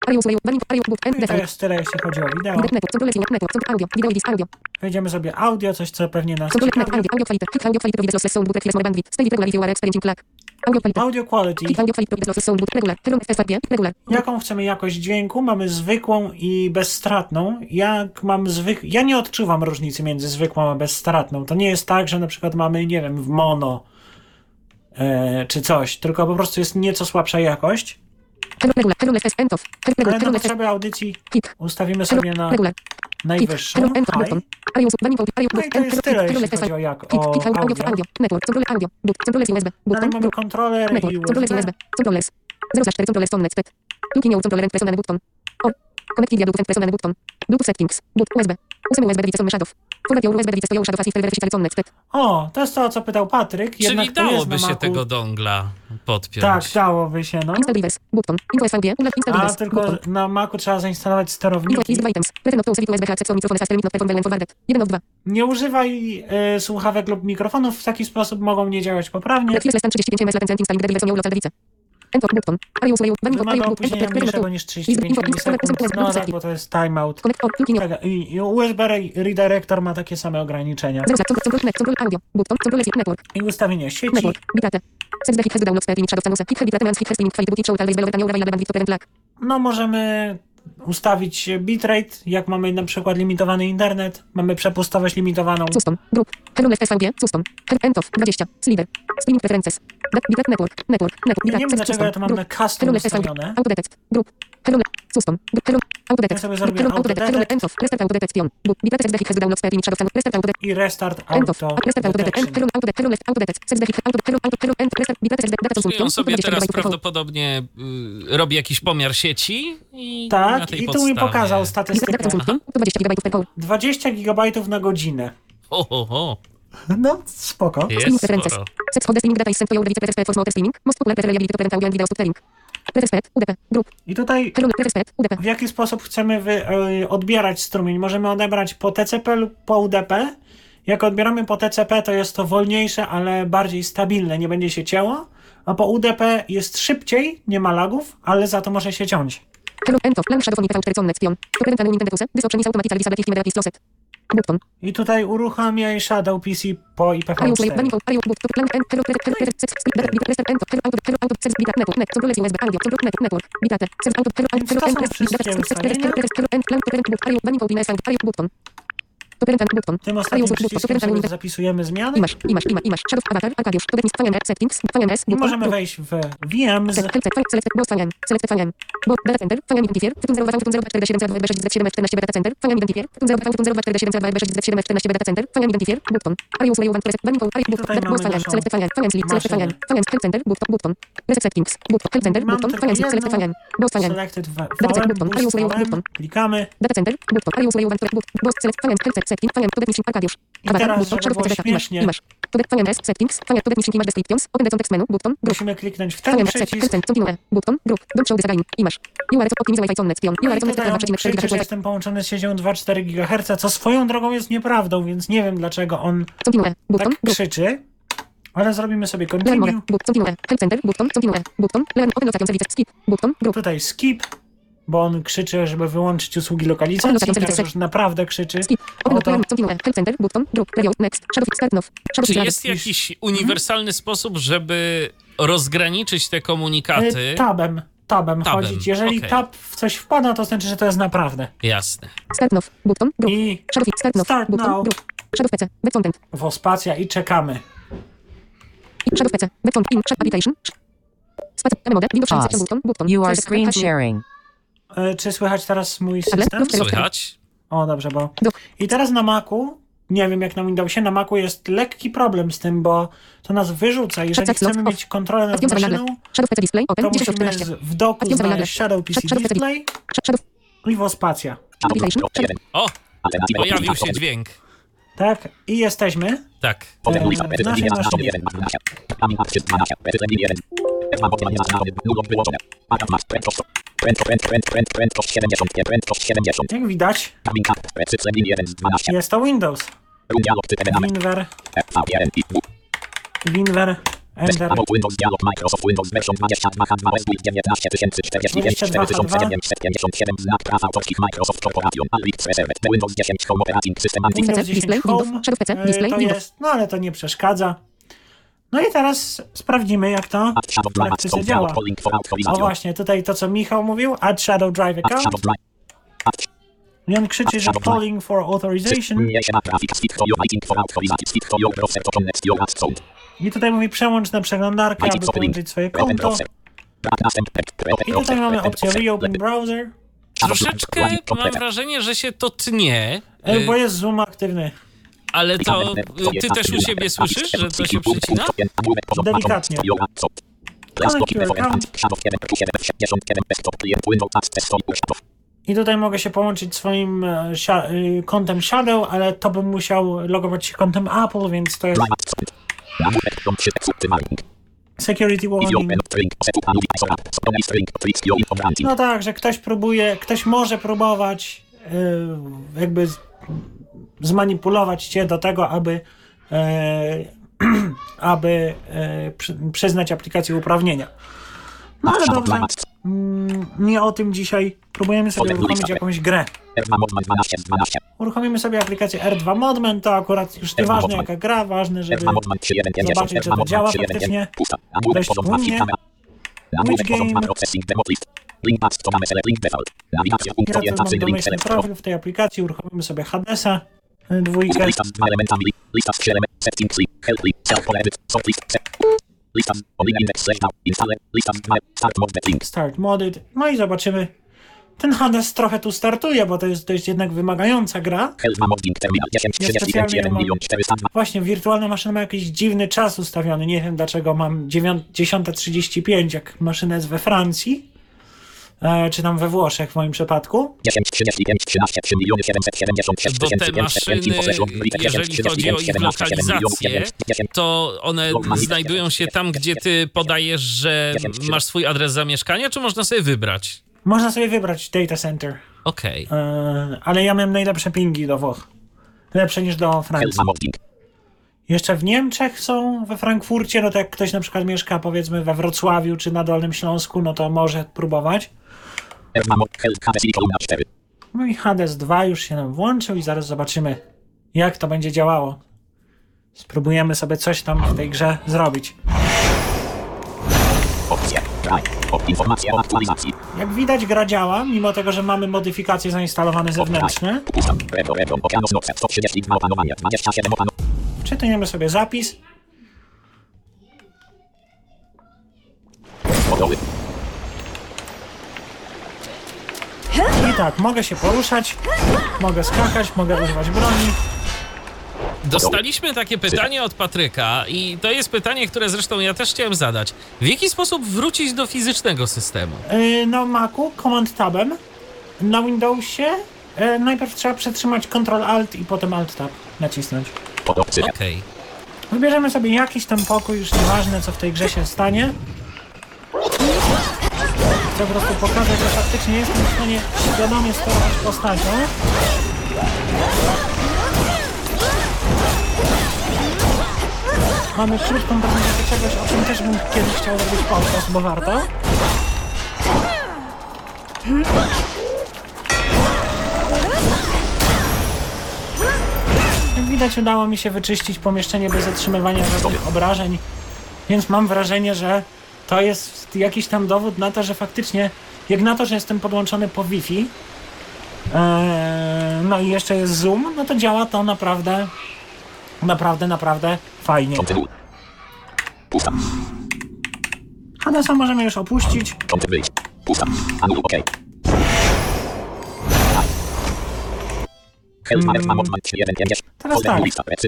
I to jest tyle, jeśli chodzi o wideo. Wejdziemy sobie audio, coś co pewnie nas ciekawi. Audio quality. Jaką chcemy jakość dźwięku? Mamy zwykłą i bezstratną. Ja nie odczuwam różnicy między zwykłą a bezstratną. To nie jest tak, że na przykład mamy, nie wiem, w mono czy coś, tylko po prostu jest nieco słabsza jakość. Ale na potrzeby audycji ustawimy sobie na najwyższą. No i to jest tyle, jeśli chodzi o audio. Dalej mamy kontroler i USB. Connect video button press on button. Bluetooth settings. USB. USB device shadow. Format your USB device shadow assist verify. O, to jest to, o co pytał Patryk. Czyli dałoby się tego dongla podpiąć. Tak, dałoby się, no. Install device. Button. Info SVG. A tylko na Macu trzeba zainstalować sterowniki. Nie używaj słuchawek lub mikrofonów, w taki sposób mogą nie działać poprawnie. Wymaga opóźnienia mniejszego niż 35 milisekund. No tak, bo to jest timeout. I USB redirector ma takie same ograniczenia. I ustawienie sieci. No możemy ustawić bitrate, jak mamy na przykład limitowany internet, mamy przepustowość limitowaną. Custom, group, hello SVG, custom, end of, 20, slider, streaming preferences, network, Ja nie wiem dlaczego ja to mam na custom ustawione. Autodetect, group, hello, custom, hello, autodetect, Ja sobie zrobię autodetect. end of, restart autodetect, I restart auto. Czyli on sobie teraz prawdopodobnie robi jakiś pomiar sieci i tak, na tej i tu podstawie. mi pokazał statystykę. 20 GB na godzinę. No, spoko. Jest sporo. I tutaj w jaki sposób chcemy odbierać strumień? Możemy odebrać po TCP lub po UDP. Jak odbieramy po TCP, to jest to wolniejsze, ale bardziej stabilne, nie będzie się cięło. A po UDP jest szybciej, nie ma lagów, ale za to może się ciąć. I tutaj uruchamiaj Shadow PC po IPv4. Tym ostatnim przyciskiem sobie zapisujemy zmiany. I możemy wejść w VMs. Selected VM. Klikamy. I teraz, żeby było śmiesznie, musimy kliknąć w ten przycisk. No i tutaj on krzyczy, że jestem połączony z siecią 2,4 GHz, co swoją drogą jest nieprawdą, więc nie wiem dlaczego on tak krzyczy. Ale zrobimy sobie continue. Tutaj skip, bo on krzyczy, żeby wyłączyć usługi lokalizacji. Teraz już naprawdę krzyczy. Czy jest jakiś uniwersalny sposób, żeby rozgraniczyć te komunikaty? Tabem chodzić. Jeżeli tab w coś wpada, to znaczy, że to jest naprawdę. Jasne. I start now. Wospacja i czekamy. You are screen sharing. Czy słychać teraz mój system? Słychać? O, dobrze, bo... I teraz na Macu, nie wiem jak na Windowsie, na Macu jest lekki problem z tym, bo to nas wyrzuca. Jeżeli chcemy mieć kontrolę nad maszyną, to musimy w doku znaleźć Shadow PC Display i Wospacja. O! Pojawił się dźwięk. Tak, i jesteśmy. Tak. W naszej maszynie. Jak widać, jest to Windows. WinVer Enter. Windows Dialog Microsoft Windows version 22 H2 SW 19049 4557 znak praw autorskich Microsoft Corporation Alright Reserved Windows 10 Home Operating System Anti Windows PC, 10 display, Home. Windows, Shadow PC, display, To Windows. jest, no ale to nie przeszkadza. No i teraz sprawdzimy, jak to w praktyce działa. O właśnie, tutaj to, co Michał mówił, add Shadow Drive account. I on krzyczy, że calling for authorization. I tutaj mówi przełącz na przeglądarkę, aby połączyć swoje konto. I tutaj mamy opcję reopen browser, Troszeczkę mam wrażenie, że się to tnie, bo jest Zoom aktywny. ale to ty też u siebie słyszysz, że to się przycina? Delikatnie. Connect your account. I tutaj mogę się połączyć swoim kontem Shadow, ale to bym musiał logować się kontem Apple, więc to jest security warning. No tak, że ktoś może próbować jakby zmanipulować cię do tego, aby przyznać aplikacji uprawnienia. No ale dobrze, nie o tym dzisiaj. Próbujemy sobie uruchomić jakąś grę. Uruchomimy sobie aplikację R2 Modman, to akurat już nieważne jaka gra, ważne, żeby zobaczyć, czy to działa faktycznie. Wejść u mnie. Which game? Ja to mam domyślny profil w tej aplikacji, uruchomimy sobie Hadesa, dwójkę. Start modded. No i zobaczymy. Ten Hades trochę tu startuje, bo to jest jednak wymagająca gra. Właśnie, wirtualna maszyna ma jakiś dziwny czas ustawiony. Nie wiem dlaczego mam 10:35, jak maszyna jest we Francji. Czy tam we Włoszech w moim przypadku. Bo te maszyny, jeżeli chodzi o ich lokalizację, to one znajdują się tam, gdzie ty podajesz, że masz swój adres zamieszkania, czy można sobie wybrać? Można sobie wybrać data center. Okej. Ale ja miałem najlepsze pingi do Włoch. Lepsze niż do Francji. Jeszcze w Niemczech są, we Frankfurcie, no to jak ktoś na przykład mieszka powiedzmy we Wrocławiu czy na Dolnym Śląsku, no to może próbować. No i Hades 2 już się nam włączył i zaraz zobaczymy, jak to będzie działało. Spróbujemy sobie coś tam w tej grze zrobić. Jak widać, gra działa, mimo tego, że mamy modyfikacje zainstalowane zewnętrzne. Czytujemy sobie zapis. I tak, mogę się poruszać, mogę skakać, mogę używać broni. Dostaliśmy takie pytanie od Patryka i to jest pytanie, które zresztą ja też chciałem zadać. W jaki sposób wrócić do fizycznego systemu? Na Macu Command Tabem, na Windowsie najpierw trzeba przetrzymać Ctrl-Alt i potem Alt-Tab nacisnąć. Okej. Wybierzemy sobie jakiś tam pokój, już nieważne co w tej grze się stanie. Chcę po prostu pokazać, że faktycznie jestem w stanie świadomie sterować postacią. Mamy krótką prezentację czegoś, o czym też bym kiedyś chciał zrobić podcast, bo warto. Jak widać, udało mi się wyczyścić pomieszczenie bez otrzymywania żadnych obrażeń, więc mam wrażenie, że to jest jakiś tam dowód na to, że faktycznie, jak na to, że jestem podłączony po Wi-Fi, no i jeszcze jest Zoom, no to działa to naprawdę fajnie. Hadesa możemy już opuścić. Teraz tak.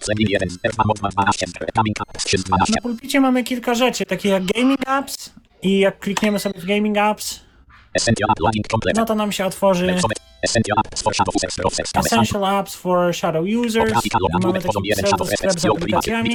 Na pulpicie mamy kilka rzeczy, takie jak Gaming Apps i jak klikniemy sobie w Gaming Apps, no to nam się otworzy Essential Apps for Shadow Users. Mamy taki pseudo-sklep z aplikacjami.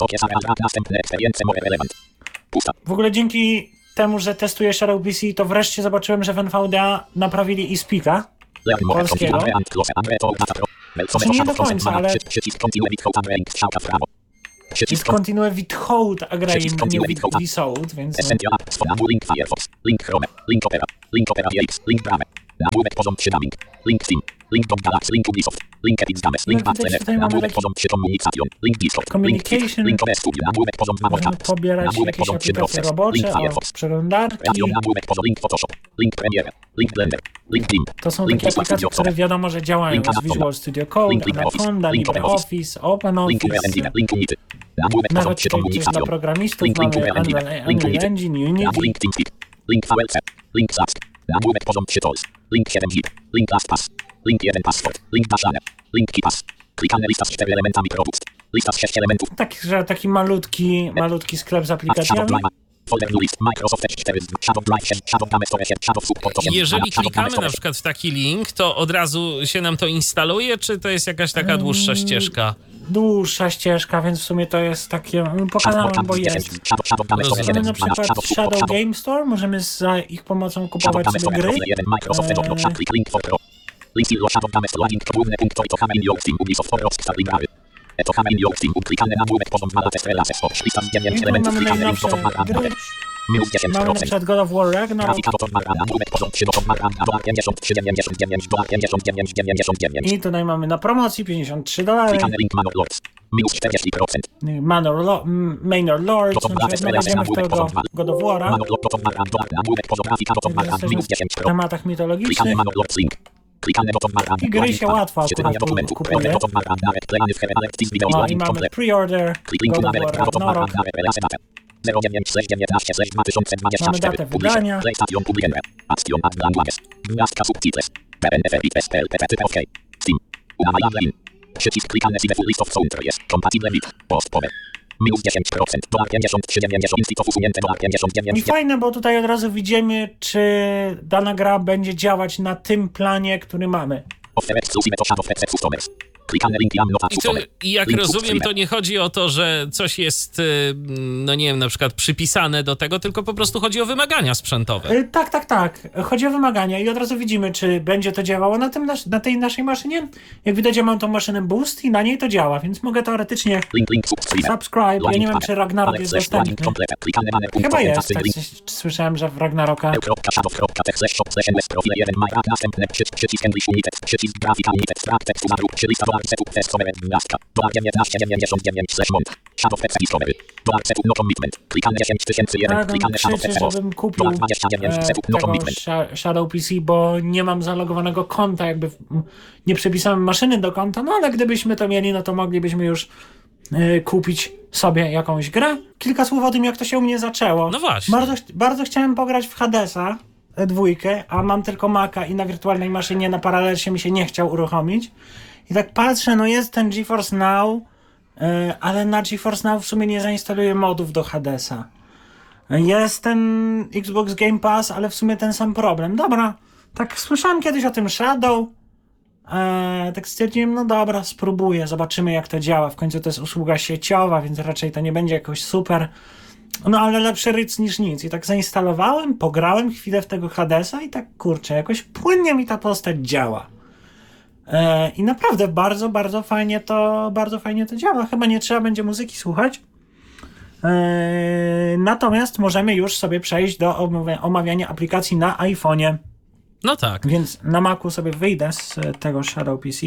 W ogóle dzięki temu, że testuję Shadow PC, to wreszcie zobaczyłem, że w NVDA naprawili eSpeaka polskiego. Znaczy nie do końca, ale Jest continue withhold, a gra im nie withhold, więc... Essentia apps for link Firefox, link Chrome, link Opera, VX, link Brave, nagłówek porząd się dubbing, link Steam, link Dog Galaxy, link Ubisoft, link Epic Games, link Battle.net, nagłówek porząd się Communication, link Discord, Communication, link OS Studio, nagłówek porząd możemy pobierać jakieś aplikacje robocze, przeglądarki. Nagłówek porząd, link Photoshop, link Premiere, link Blender, link Gimp. To są takie aplikacje, które wiadomo, że działają. Jest Visual Studio Code, Anaconda, LibreOffice, OpenOffice. Nawet coś dla programistów mamy Unreal Engine, Unity. Link VLC, link Zask, nagłówek porząd się Tools, link 7-zip, link LastPass, link 1 Password, link Dashlane, link KeePass, klikane lista z 4 elementami produkt, lista z 6 elementów. Taki malutki sklep z aplikacjami. Folder list, Microsoft 4, Shadow Drive 6, Shadow Game Store 7, Shadow Support 8. Jeżeli klikamy na przykład w taki link, to od razu się nam to instaluje, czy to jest jakaś taka dłuższa ścieżka? Dłuższa ścieżka, więc w sumie to jest takie... Pokazałem, bo jest. Mamy na przykład Shadow Game Store, możemy za ich pomocą kupować sobie gry. Mamy na przykład God of War Ragnarok. I tutaj mamy na promocji $53. Minus 40%. Manor Lords, na przykład wejdziemy w tego God of War'a. W tematach mitologicznych. I gry się łatwo akurat kupuje. O, i mamy pre-order God of War Ragnarok. Mamy datę wydania. Przycisk klikany z list of sound jest compatible with post-power. Minus 10%, $53.90, institów usunięte $59. I fajne, bo tutaj od razu widzimy, czy dana gra będzie działać na tym planie, który mamy. I jak rozumiem, to nie chodzi o to, że coś jest, no nie wiem, na przykład przypisane do tego, tylko po prostu chodzi o wymagania sprzętowe. Tak. Chodzi o wymagania i od razu widzimy, czy będzie to działało na tej naszej maszynie. Jak widać, ja mam tą maszynę Boost i na niej to działa, więc mogę teoretycznie subscribe. Ja nie wiem, czy Ragnarok jest dostępny. Chyba jest, tak słyszałem, że w Ragnaroka. Dragon krzyczy, żebym kupił tego Shadow PC, bo nie mam zalogowanego konta, jakby nie przepisałem maszyny do konta, no ale gdybyśmy to mieli, no to moglibyśmy już kupić sobie jakąś grę. Kilka słów o tym, jak to się u mnie zaczęło. No właśnie. Bardzo chciałem pograć w Hadesa 2, a mam tylko Maca i na wirtualnej maszynie na Parallelsie mi się nie chciał uruchomić. I tak patrzę, no jest ten GeForce Now, ale na GeForce Now w sumie nie zainstaluję modów do Hadesa. Jest ten Xbox Game Pass, ale w sumie ten sam problem. Dobra, tak słyszałem kiedyś o tym Shadow, tak stwierdziłem, no dobra, spróbuję, zobaczymy jak to działa. W końcu to jest usługa sieciowa, więc raczej to nie będzie jakoś super, no ale lepszy ryc niż nic. I tak zainstalowałem, pograłem chwilę w tego Hadesa i tak kurczę, jakoś płynnie mi ta postać działa. I naprawdę bardzo fajnie to działa. Chyba nie trzeba będzie muzyki słuchać. Natomiast możemy już sobie przejść do omawiania aplikacji na iPhone'ie. No tak. Więc na Macu sobie wyjdę z tego Shadow PC.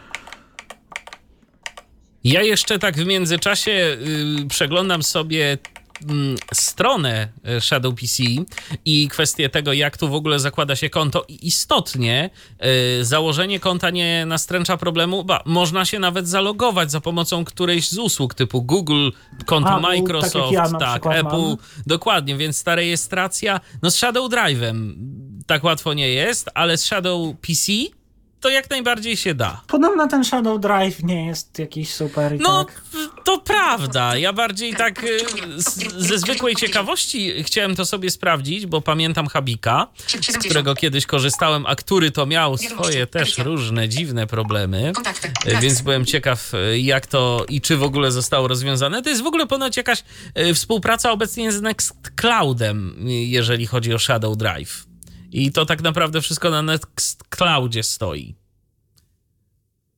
Ja jeszcze tak w międzyczasie przeglądam sobie stronę Shadow PC i kwestię tego, jak tu w ogóle zakłada się konto. I istotnie założenie konta nie nastręcza problemu, można się nawet zalogować za pomocą którejś z usług typu Google, konto Microsoft, tak, Apple, mam. Dokładnie, więc ta rejestracja, no z Shadow Drive'em tak łatwo nie jest, ale z Shadow PC to jak najbardziej się da. Podobno ten Shadow Drive nie jest jakiś super. No, tak. To prawda. Ja bardziej tak ze zwykłej ciekawości chciałem to sobie sprawdzić, bo pamiętam Habika, z którego kiedyś korzystałem, a który to miał swoje też różne dziwne problemy, więc byłem ciekaw, jak to i czy w ogóle zostało rozwiązane. To jest w ogóle ponoć jakaś współpraca obecnie z Nextcloudem, jeżeli chodzi o Shadow Drive. I to tak naprawdę wszystko na Nextcloudzie stoi.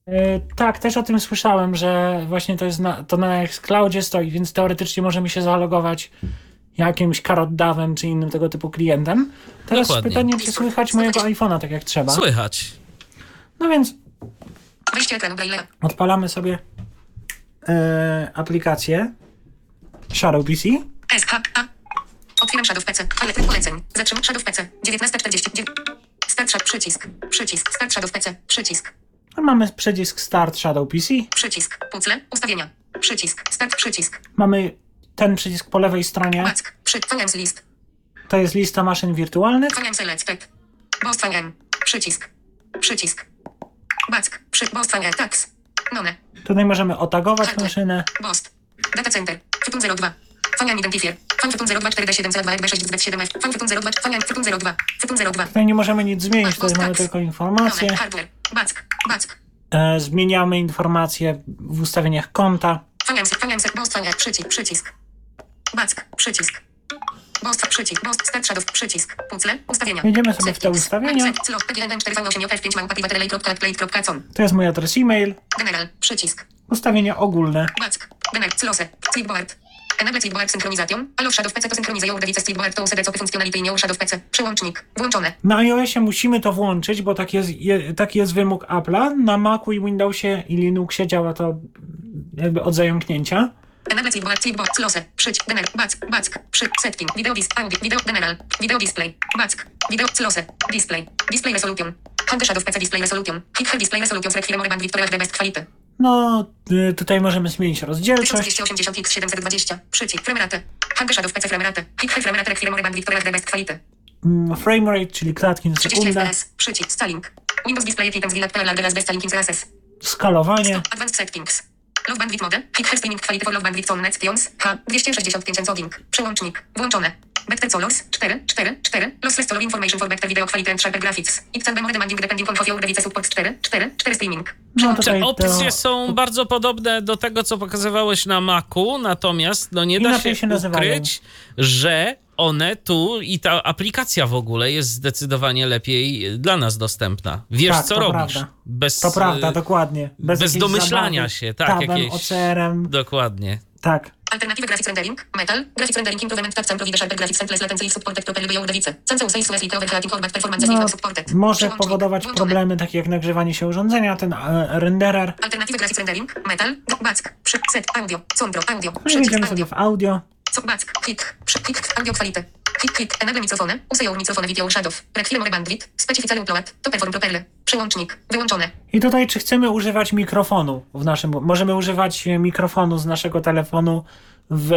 Tak, też o tym słyszałem, że właśnie to jest to na Nextcloudzie stoi, więc teoretycznie możemy się zalogować jakimś CarrotDAVem czy innym tego typu klientem. Teraz Dokładnie. pytanie, czy słychać mojego iPhone'a tak jak trzeba? Słychać. No więc Wyjście ekranu Braille'a. odpalamy sobie aplikację Shadow PC. SHA. Otwieram Shadow PC. Ale tryb poleceń. Zatrzymaj Shadow PC. 19:49. Start Shadow. Przycisk. Start Shadow PC. Przycisk. Mamy przycisk Start Shadow PC. Przycisk. Pucle. Ustawienia. Przycisk. Start. Przycisk. Mamy ten przycisk po lewej stronie. Back. Finance list. To jest lista maszyn wirtualnych. Finance selected. Bost VM. Przycisk. Back. Bost VM. Tax. None. Tutaj możemy otagować Hardware. maszynę. Bost. Data center. Fytun 02. Fanian identifier. Fan Fytun 02 4D7 C2 FB6Z7F. Fan Fytun 02. Fanian Fytun 02. Fytun 02. Tutaj nie możemy nic zmienić, tutaj mamy tylko informacje. None. Hardware. Back. Zmieniamy informacje w ustawieniach konta. Finance. Bost Fanian. Przycisk. Back. Przycisk. Bost. Przycisk. Bost. Start Shadow. Przycisk. Pucle. Ustawienia. Wejdziemy sobie w te ustawienia. To jest mój adres e-mail. General. Przycisk. Ustawienia ogólne. Back. General. Close. Clipboard. Enable Clipboard synchronization. Allo Shadow PC to synchronizują device z Clipboard to usede co funkcjonality nie Shadow PC. Przełącznik. Włączone. Na iOSie musimy to włączyć, bo taki jest wymóg Apple'a. Na Macu i Windowsie i Linuxie działa to jakby od zająknięcia. Enable Clipboard. Close. Przycisk. General. Back. Setting. Video audio. Video general. Video display. Back. Video close. Display. Display resolution. Hand Shadow PC display resolution. Hit display resolution select firmware bandwidth to the best quality. No, tutaj możemy zmienić rozdzielczość. 1280x720. Przycisk. Framerate. Hand Shadow PC framerate. Hit framerate firmware bandwidth to the best quality. Framerate, czyli klatki na 30 sekundę. FPS. Przycisk. Scaling. Windows Display Items Villa Parallel Glass Best Scaling Access. Skalowanie. Advanced Settings. Low Bandwidth Mode. Hit High Streaming Quality for Low Bandwidth on Net Tions. H. 265 encoding. Przełącznik. Włączone. Vector Solos. 4. Lossless Color Information for Better Video Quality and Sharper Graphics. Xen More Demanding Depending on Your Device Support 4 Streaming. No tutaj Opcje to są bardzo podobne do tego, co pokazywałeś na Macu, natomiast no nie da Inaczej się nazywają. ukryć, że one tu i ta aplikacja w ogóle jest zdecydowanie lepiej dla nas dostępna. Wiesz, Tak, co to robisz. prawda. Bez, To prawda, dokładnie. bez jakiejś domyślania zabawy, się, tak, tabem, jakieś- OCR-em, Dokładnie. tak. Alternative Graphics Rendering. Metal. Graphics Rendering Improvement Tab Provide Sharper Graphics and Less Latency Supported Properly Your Device. Sensor Sales Wesley Overclocking Format Performance No, Supported. może Przełącznik. powodować Włączone. problemy takie jak nagrzewanie się urządzenia, ten renderer. Alternative Graphics Rendering. Metal. Back. Set. Audio. Control. Audio. Przejdziemy sobie w audio. Back. Click. Audio quality. Click. Enable mikrofony. Usują mikrofony video shadow. Require bandwidth. Specifically upload. To perform properly. Przełącznik. Wyłączone. I tutaj czy chcemy używać mikrofonu w naszym... Możemy używać mikrofonu z naszego telefonu w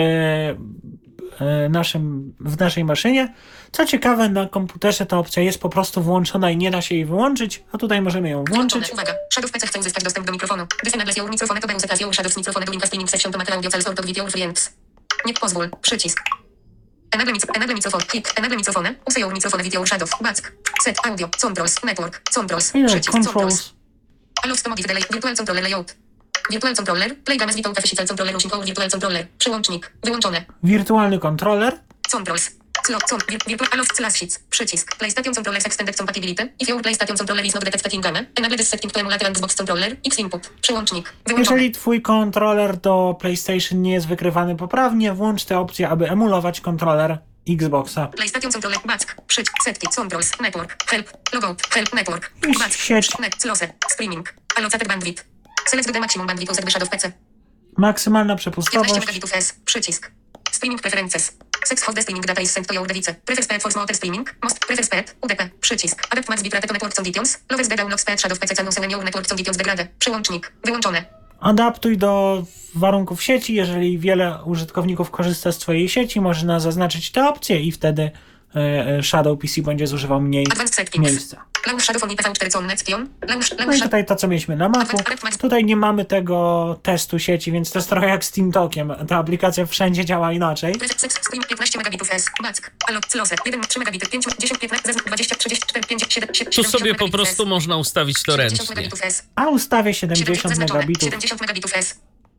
naszej maszynie. Co ciekawe, na komputerze ta opcja jest po prostu włączona i nie da się jej wyłączyć, a tutaj możemy ją włączyć. Uwaga. Shadow PC chce uzyskać dostęp do mikrofonu. Disable your mikrofony to uzyskać your shadow z mikrofonu do link streaming session to matter audio cell sort of video friends. Nie pozwól. Przycisk. Enable mikrofon. Click. Enable mikrofony. Usują mikrofony video shadow. Back. Set. Audio. Controls. Network. Controls. Przycisk. Controls. Allow to modify delay. Virtual controller layout. Virtual controller. Play games without physical controller rushing over virtual controller. Przełącznik. Wyłączone. Wirtualny kontroler. Controls. Virtual allow slash sheets. Przycisk. PlayStation controllers extended compatibility. If your PlayStation controller is not detected in game, enable this setting to emulate Xbox controller. X input. Przełącznik. Wyłączone. Jeżeli twój kontroler do PlayStation nie jest wykrywany poprawnie, włącz tę opcję, aby emulować kontroler Xboxa. PlayStation controller. Back. Przycisk. Setting. Controls. Network. Help. Logout. Help. Network. I Back. sieć. Net. Close. Streaming. Allocated bandwidth. Select the maximum bandwidth user Shadow PC. Maksymalna 15 przepustowość. megabitów S. Przycisk. Streaming preferences. Sex for the streaming data is sent to your device. Prefer speed for smarter streaming. Most prefer speed. UDP. Przycisk. Adapt max bitrate to network conditions. Lowest the download speed Shadow PC channel senior network conditions degrade. Przełącznik. Wyłączone. Adaptuj do warunków sieci. Jeżeli wiele użytkowników korzysta z twojej sieci, można zaznaczyć tę opcję i wtedy Shadow PC będzie zużywał mniej Advanced settings. miejsca. Launch Shadow on IPv4 on net pion. No i tutaj to, co mieliśmy na Macu. Tutaj nie mamy tego testu sieci, więc to jest trochę jak z TeamTalkiem. Ta aplikacja wszędzie działa inaczej. Stream 15 megabitów S. Back. Allo. Close. 1, 3 megabity. 5, 10, 15, 20, 34, 5, 7, 7, Tu sobie po prostu można ustawić to 70 ręcznie. megabitów S. A ustawię 70 megabitów. 70 megabitów S.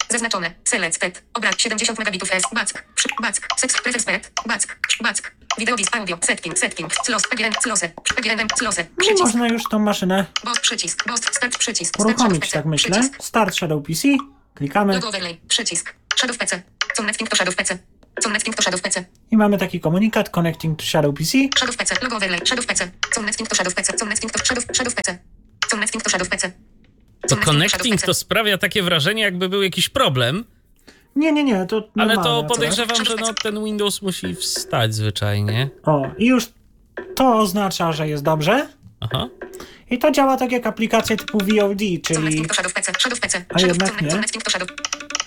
Zaznaczone. Selected. Obraz 70 megabitów S. Back. Back. Sex. Prefer spread. Back. Video disc audio. Setting. Close. PGN. Close. PGN. Close. I Przycisk. można już tą maszynę Bost przycisk. Bost. Start przycisk. Start uruchomić, Shadow tak PC. myślę. Przycisk. Start Shadow PC. Klikamy Logo overlay. Przycisk. Shadow PC. Connecting to Shadow PC. Connecting to Shadow PC. i mamy taki komunikat Connecting to Shadow PC. Shadow PC. Logo overlay. Shadow PC. Connecting to Shadow PC. Connecting to Shadow PC. Connecting to Shadow PC. To connecting to sprawia takie wrażenie, jakby był jakiś problem, Nie, to ale normalne to akurat. podejrzewam, że no, ten Windows musi wstać zwyczajnie. O, i już to oznacza, że jest dobrze. Aha. I to działa tak jak aplikacje typu VOD, czyli... Connecting to Shadow PC. Shadow PC. A jednak nie. Connecting to Shadow.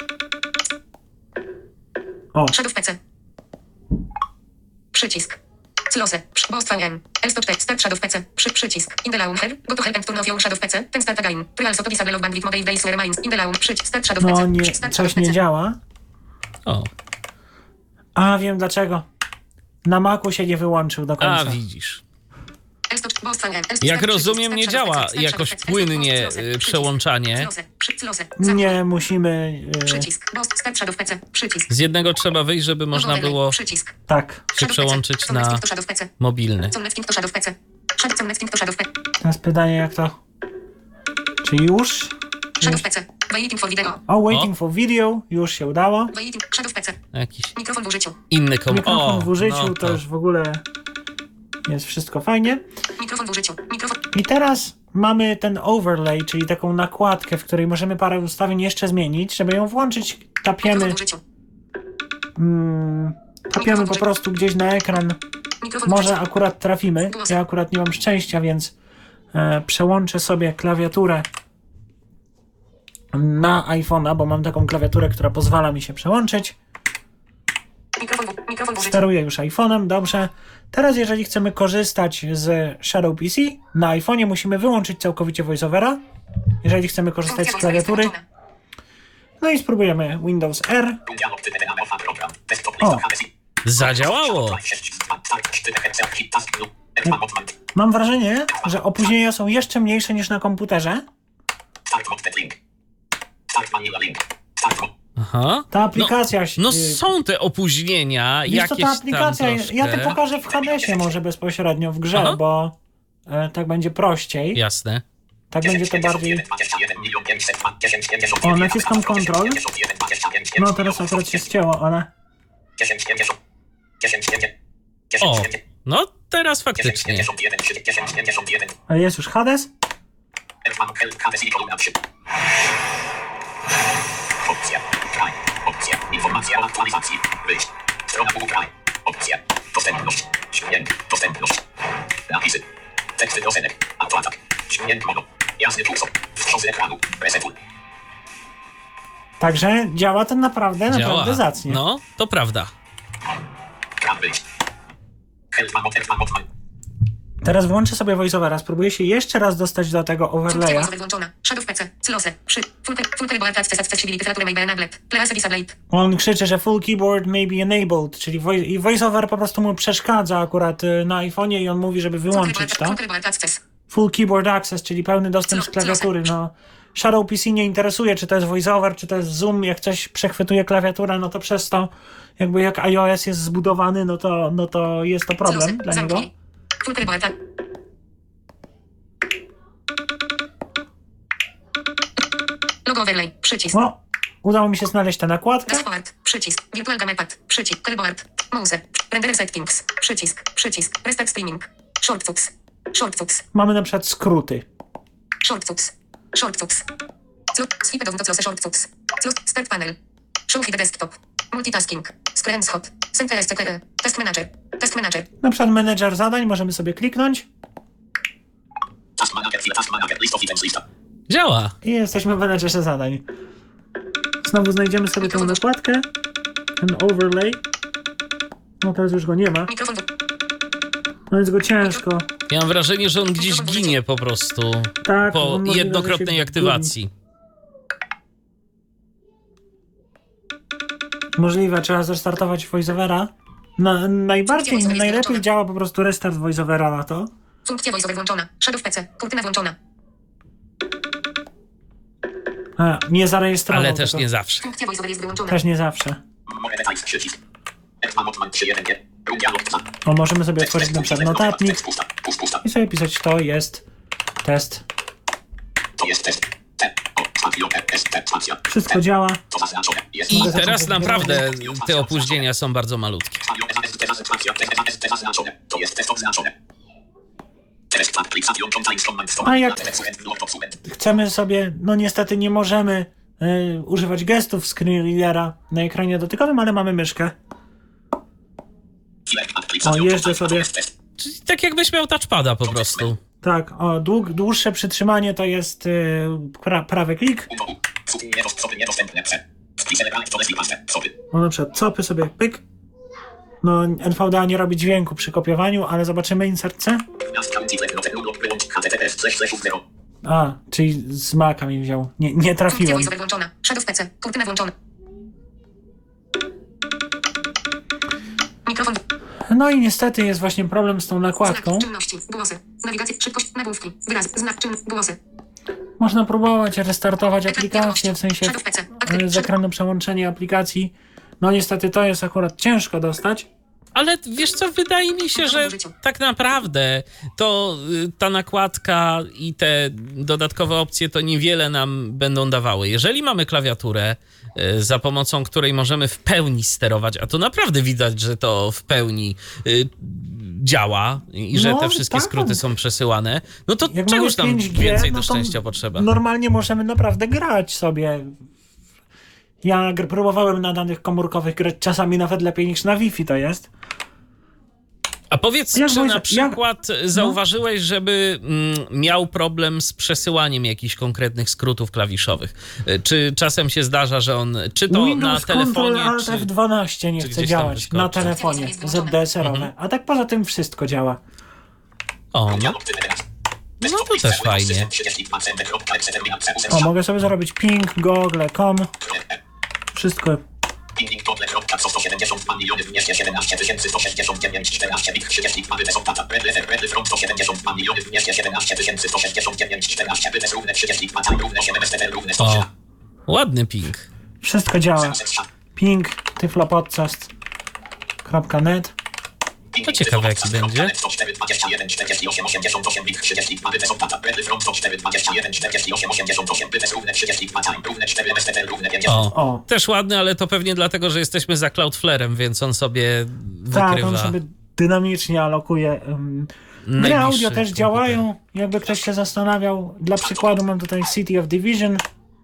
O, Shadow PC. Przycisk. Close. Bost VM. L100 Start Shadow PC. Przycisk. In the launcher. Go to help and turn off your Shadow PC. Ten start again. To also to disable of bandwidth mode days remains. In the launcher. Przycisk. Start Shadow PC. no nie, Start coś Shadow nie PC. działa. O, A, wiem dlaczego. Na Macu się nie wyłączył do końca. a widzisz. L100 Bost VM. Jak rozumiem, nie działa jakoś płynnie przełączanie. Close. Nie, musimy... Przycisk. Bost. Start Shadow PC. Przycisk. Z jednego trzeba wyjść, żeby można było Przycisk. Tak. się Shadow przełączyć PC. na Connecting to Shadow PC. mobilny. Connecting to Shadow PC. Connecting to Shadow PC. Teraz pytanie jak to... Czy już? Shadow PC. Waiting for video. O, waiting for video. Już się udało. Waiting. Shadow PC. Jakiś Mikrofon w użyciu. inny Mikrofon w użyciu no to już w ogóle jest wszystko fajnie. Mikrofon w użyciu. Mikrofon. I teraz mamy ten overlay, czyli taką nakładkę, w której możemy parę ustawień jeszcze zmienić. Żeby ją włączyć, tapiemy, Mikrofon w użyciu. tapiemy po prostu gdzieś na ekran. Mikrofon w Może użyciu. akurat trafimy. Ja akurat nie mam szczęścia, więc przełączę sobie klawiaturę na iPhone'a, bo mam taką klawiaturę, która pozwala mi się przełączyć. Mikrofon w użyciu. Steruję już iPhone'em, dobrze. Teraz jeżeli chcemy korzystać z Shadow PC, na iPhone'ie musimy wyłączyć całkowicie VoiceOvera, jeżeli chcemy korzystać z klawiatury. No i spróbujemy Windows R. O, Zadziałało! mam wrażenie, że opóźnienia są jeszcze mniejsze niż na komputerze. Aha. Ta aplikacja... No są te opóźnienia, Wiesz co, jakieś ta aplikacja, tam troszkę. ja to pokażę w Hadesie może bezpośrednio w grze, Aha. bo tak będzie prościej. Jasne. Tak będzie to bardziej... O, naciskam Ctrl. No teraz akurat się ścięło, ale... O, no teraz faktycznie. Ale jest już Hades? Opcja. Kraj. Opcja. Informacja o aktualizacji. Wyjść. Strona Google Kraj. Opcja. Dostępność. Dźwięk. Dostępność. Napisy. Teksty piosenek. Autoatak. Dźwięk mono. Jasny cursor. Wstrząsy ekranu. Resetuj. Także działa to naprawdę zacnie. No, to prawda. Kran wyjść. Helpman Motman. Teraz włączę sobie VoiceOvera, spróbuję się jeszcze raz dostać do tego Funkcja overlaya. głosowa włączona. Shadow PC. Close. Full keyboard accessibility feature may be enabled. Class disabled. On krzyczy, że full keyboard may be enabled, czyli i VoiceOver po prostu mu przeszkadza akurat na iPhone'ie i on mówi, żeby wyłączyć to. Full keyboard access. Full keyboard access, czyli pełny dostęp z klawiatury. No, Shadow PC nie interesuje, czy to jest VoiceOver, czy to jest Zoom. Jak coś przechwytuje klawiaturę, no to przez to jakby jak iOS jest zbudowany, no to jest to problem dla niego. Full keyboard. Logo overlay. Przycisk. No, udało mi się znaleźć tę nakładkę. Dashboard. Przycisk. Virtual Gamepad. Przycisk. Keyboard. Mouse. Render settings. Przycisk. Restart streaming. Shortcuts. Mamy na przykład skróty. Shortcuts. Skip of close shortcuts. Start panel. Show feed desktop. Multitasking. Screenshot. Center SCTE. Task manager. Na przykład menedżer zadań, możemy sobie kliknąć Task manager. List of items. Lista. Działa. i jesteśmy w menedżerze zadań. Znowu znajdziemy sobie tę nakładkę, ten overlay. No teraz już go nie ma, Mikrofon. no jest go ciężko. Ja mam wrażenie, że on gdzieś ginie po prostu Tak, po możliwe, że jednokrotnej się aktywacji. Możliwe, trzeba zrestartować VoiceOvera. Najlepiej działa po prostu restart VoiceOvera na to. Funkcja voiceover włączona. Shadow PC. Kurtyna włączona. Nie zarejestrował Ale też tego. nie zawsze. Funkcja voiceover jest wyłączona. Też nie zawsze. Monetize przycisk. Exma Motman 3.1G. Dialog 2. O, możemy sobie otworzyć na przykład notatnik Tekst pusta. Pusta. i sobie pisać, to jest test. To jest test. T. O. Spacja. S. T. Spacja. Wszystko działa. To zaznaczone. Jest. I Mogę teraz zacząć naprawdę te opóźnienia są bardzo malutkie. To jest test oznaczone. A jak chcemy sobie, no niestety nie możemy używać gestów screenreadera na ekranie dotykowym, ale mamy myszkę. O, jeżdżę sobie. Czyli tak jakbyś miał touchpada po prostu. Tak, o, dłuższe przytrzymanie to jest prawy klik. O, na przykład copy sobie pyk. No, NVDA nie robi dźwięku przy kopiowaniu, ale zobaczymy insert C. A, czyli z Maca mi wziął. Nie Funkcja trafiłem. voiceover włączona. Shadow PC. Kurtyna włączona. Mikrofon. No i niestety jest właśnie problem z tą nakładką. Znak czynności. Głosy. Nawigacja. Szybkość. Nagłówki. Wyraz. Znak czyn. Głosy. Można próbować restartować aplikację, w sensie Shadow PC. z ekranu przełączenie aplikacji. No niestety to jest akurat ciężko dostać. Ale wiesz co, wydaje mi się, że tak naprawdę to ta nakładka i te dodatkowe opcje to niewiele nam będą dawały. Jeżeli mamy klawiaturę, za pomocą której możemy w pełni sterować, a to naprawdę widać, że to w pełni działa i że No, te wszystkie tak. skróty są przesyłane, no to Jak czegoś mamy tam 5G, więcej no do to szczęścia potrzeba. Normalnie możemy naprawdę grać sobie. Ja próbowałem na danych komórkowych grać czasami nawet lepiej niż na Wi-Fi to jest. A powiedz, Jak czy wojna- na przykład zauważyłeś, żeby miał problem z przesyłaniem jakichś konkretnych skrótów klawiszowych? Czy czasem się zdarza, że on czy to Windows na telefonie, Ctrl Alt czy... F12 nie czy chce gdzieś tam działać wyskoczy? na telefonie ZDSR-owe, a tak poza tym wszystko działa. O, no to też fajnie. O, mogę sobie zrobić ping, google.com, wszystko. O, ładny ping. Wszystko działa. Ping, tyflopodcast.net. To ciekawe, jaki będzie. O. Też ładny, ale to pewnie dlatego, że jesteśmy za Cloudflare'em, więc on sobie Tak, wykrywa. on sobie dynamicznie alokuje. Gry najbliższy audio też komputer. działają, jakby ktoś się zastanawiał. Dla przykładu mam tutaj City of Division.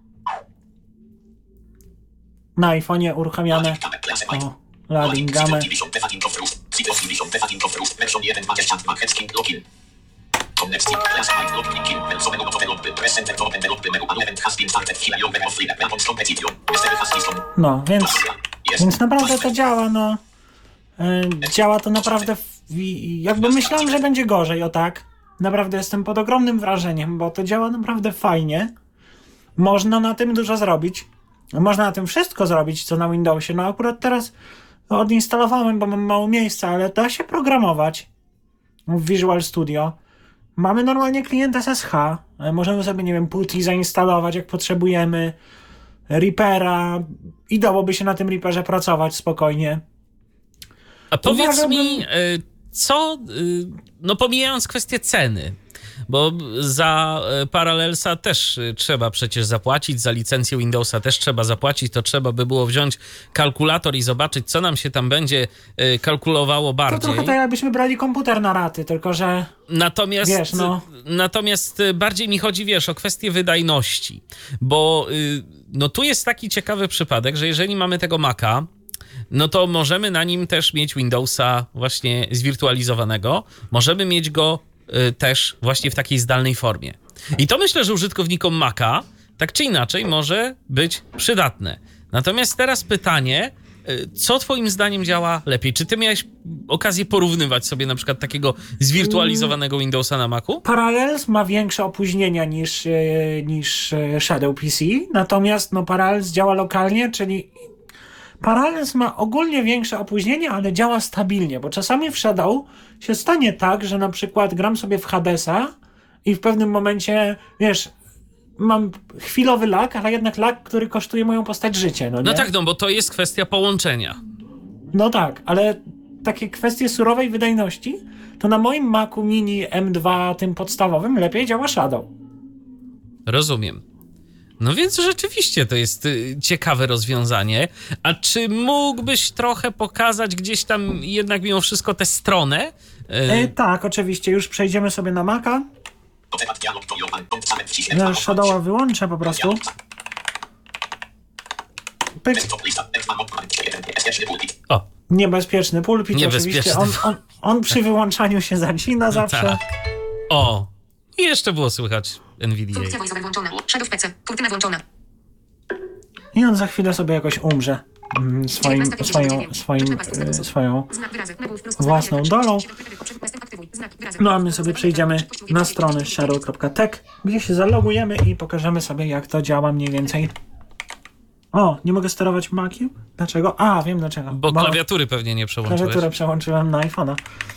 Na iPhone'ie uruchamiane. O, loading gamę. No, więc naprawdę to działa, no. Działa to naprawdę, jakby myślałem, że będzie gorzej, o tak. Naprawdę jestem pod ogromnym wrażeniem, bo to działa naprawdę fajnie. Można na tym dużo zrobić. Można na tym wszystko zrobić, co na Windowsie. No akurat teraz odinstalowałem, bo mam mało miejsca, ale da się programować w Visual Studio. Mamy normalnie klient SSH. Możemy sobie, nie wiem, PuTTY zainstalować, jak potrzebujemy. Reapera. I dałoby się na tym Reaperze pracować spokojnie. A powiedz Uważałbym- mi, co, no pomijając kwestię ceny, bo za Parallelsa też trzeba przecież zapłacić, za licencję Windowsa też trzeba zapłacić, to trzeba by było wziąć kalkulator i zobaczyć, co nam się tam będzie kalkulowało To bardziej. trochę tak, jakbyśmy brali komputer na raty, tylko że... Natomiast, Wiesz, no. natomiast bardziej mi chodzi, wiesz, o kwestię wydajności, bo no tu jest taki ciekawy przypadek, że jeżeli mamy tego Maca, no to możemy na nim też mieć Windowsa właśnie zwirtualizowanego, możemy mieć go też właśnie w takiej zdalnej formie. I to myślę, że użytkownikom Maca tak czy inaczej może być przydatne. Natomiast teraz pytanie, co twoim zdaniem działa lepiej? Czy ty miałeś okazję porównywać sobie na przykład takiego zwirtualizowanego Windowsa na Macu? Parallels ma większe opóźnienia niż Shadow PC, natomiast no, Parallels działa lokalnie, czyli Parallels ma ogólnie większe opóźnienie, ale działa stabilnie, bo czasami w Shadow się stanie tak, że na przykład gram sobie w Hadesa i w pewnym momencie, wiesz, mam chwilowy lag, ale jednak lag, który kosztuje moją postać życie, no nie? No tak, no bo to jest kwestia połączenia. No tak, ale takie kwestie surowej wydajności, to na moim Macu Mini M2, tym podstawowym, lepiej działa Shadow. Rozumiem. No więc rzeczywiście to jest ciekawe rozwiązanie. A czy mógłbyś trochę pokazać gdzieś tam jednak mimo wszystko tę stronę? Tak, oczywiście, już przejdziemy sobie na Maca. Ja Shadowa wyłączę po prostu. Pyk. O, Niebezpieczny pulpit, Niebezpieczny. oczywiście. On przy wyłączaniu się zacina zawsze. tak. O, i jeszcze było słychać NVDA. Funkcja voiceover włączona. Shadow PC. Kurtyna włączona. I on za chwilę sobie jakoś umrze. Swoją Znak wyrazy. Nagłów plus własną dolą. Aktywuj. Znak wyrazy. No a my sobie przejdziemy na stronę shadow.tech, gdzie się zalogujemy i pokażemy sobie, jak to działa mniej więcej. O, nie mogę sterować Maciem? Dlaczego? A, wiem dlaczego. Bo klawiatury pewnie nie przełączyłeś. Klawiaturę przełączyłem na iPhone'a.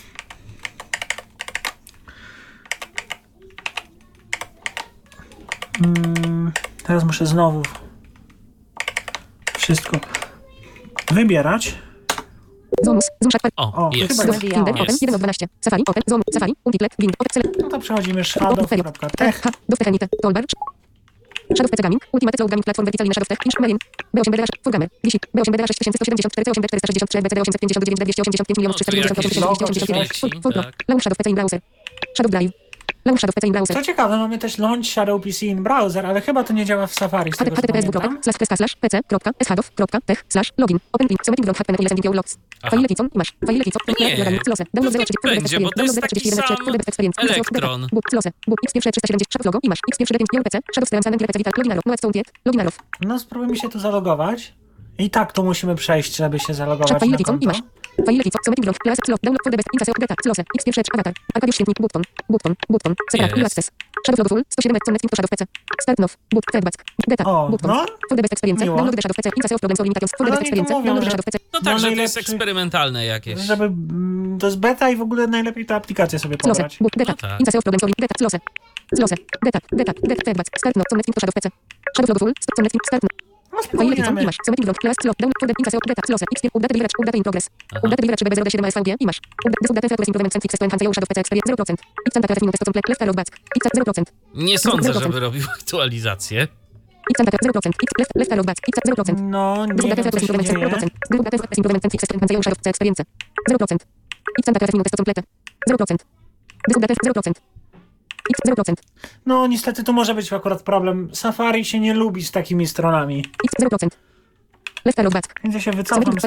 Teraz muszę znowu wszystko wybierać. Zoomus. Zoom shot. O, jest. chyba jest. Finder. Open. 1 od 12. Safari. Open. Zoom. Safari. Umpiklet. Wind. Select. No to przechodzimy shadow.tech. Dostępne. Toolbar. Shadow PC Gaming. Ultimate Cloud Gaming Platform Verticalnie Shadow Tech. Inch. Main. B8BDA. Forgamer. Wisi. B8BDA 6174, C8463, BCD 859, 285 milionów 398 tak. Launch Shadow PC in Browser. Shadow Drive. Launch Shadow PC in Browser. Co ciekawe, mamy też Launch Shadow PC in Browser, ale chyba to nie działa w Safari, z tego co pamiętam. https://pc.sch.login. Open link. Sometic Ground Hackpen USM Video Logs. File Licon. Imasz. File Licon. Nie. Download To tak będzie, bo to jest taki sam elektron. Book. Close. Book. X1 370. Shadow logo. Imasz. X1 5 PC. Shadow Steram PC Vital. Loginarow. No Stone Diet. Loginarow. No spróbujmy się tu zalogować. I tak to musimy przejść, żeby się zalogować File na Licon. konto. Imasz. File Licon. Sometic Ground. Class. Slot. Download for the best. Insert. Data. Close. X1 Avatar. Arkadiusz Świetnik. Button. Separat. Jest. Access. Shadow Logo Full. 107 Connect to Shadow PC. Start now. Boot. Trackback. Data. O, Button. no. For the best experience. Miło. Download the Shadow PC. Insert of Problem Solving Limitations. For the Ale best oni tu experience. mówią, Download the że- Shadow PC. No tak, że to jest najlepszy- eksperymentalne jakieś. Żeby to jest beta i w ogóle najlepiej tę aplikację sobie Close. pobrać. Boot. Data. No tak. Insert of Problem Solving. Data. Close. Data. Trackback. Start now. Connecting to Shadow PC. Shadow Logo Full. Connecting. Start now. No File Licon. spróbujemy. Imasz. Sometic Ground. Class. Slot. Download for the insert of data. Close. X1 Update Delivery. Update in progress. Update Delivery BB07 SVG. Imasz. Update Data Improvement Centric Test Enhance Shadow PC Experience 0%. Xanta TF Minutes Complet. Left arrow back. X 0%. Nie sądzę, 0%. żeby robił aktualizację. Xanta 0%. X left arrow back. X 0%. No, nie wiem, co się dzieje. 0%. Xanta TF Minutes Complete. 0%. 0%. X 0%. No niestety tu może być akurat problem. Safari się nie lubi z takimi stronami. X 0%. Left arrow back. Więc ja się wycofam z tego.